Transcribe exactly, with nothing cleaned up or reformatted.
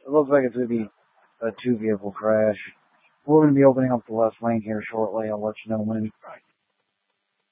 It looks like it's going to be a two-vehicle crash. We're going to be opening up the left lane here shortly. I'll let you know when.